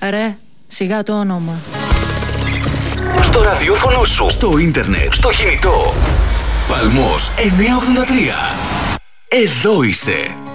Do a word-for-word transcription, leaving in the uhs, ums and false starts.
Ρε, σιγά το όνομα. Στο ραδιόφωνο σου, στο ίντερνετ, στο κινητό. Παλμός εννιακόσια ογδόντα τρία. Εδώ είσαι.